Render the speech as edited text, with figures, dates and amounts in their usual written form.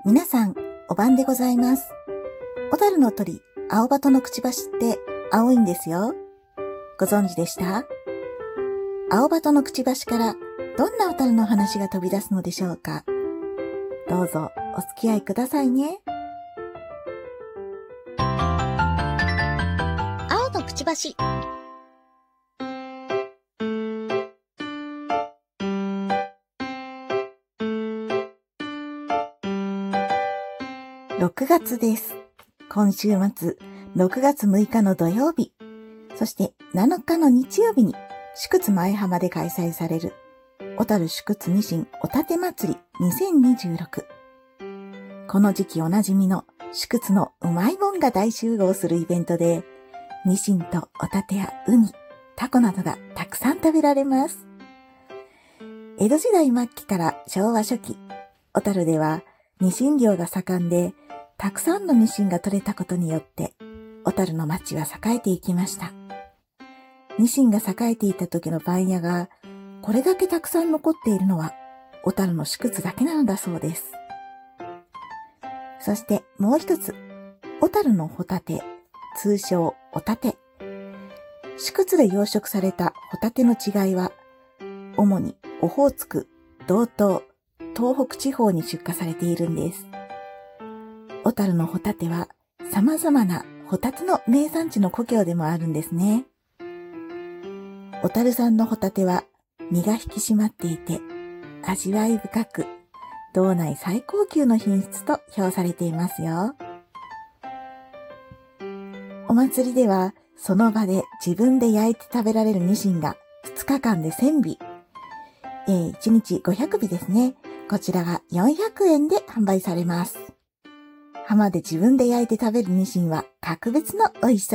皆さん、お晩でございます。小樽の鳥、青鳩のくちばしって青いんですよ。ご存知でした？青鳩のくちばしからどんな小樽の話が飛び出すのでしょうか。どうぞお付き合いくださいね。 青のくちばし。 6月です。今週末、6月6日の土曜日、そして7日の日曜日に、祝津前浜で開催される、小樽祝津ニシンおたて祭り2026。この時期おなじみの祝津のうまいもんが大集合するイベントで、ニシンとおたてやウニ、タコなどがたくさん食べられます。江戸時代末期から昭和初期、小樽ではニシン漁が盛んで、たくさんのニシンが取れたことによって、小樽の町は栄えていきました。ニシンが栄えていた時の番屋が、これだけたくさん残っているのは、小樽の祝津だけなのだそうです。そしてもう一つ、小樽のホタテ、通称おたて。祝津で養殖されたホタテの違いは、主にオホーツク、道東、東北地方に出荷されているんです。小樽のホタテは様々なホタテの名産地の故郷でもあるんですね。小樽産のホタテは身が引き締まっていて味わい深く道内最高級の品質と評されていますよ。お祭りではその場で自分で焼いて食べられるニシンが2日間で1000尾、1日500尾ですね。こちらが400円で販売されます。浜で自分で焼いて食べるニシンは格別の美味しさ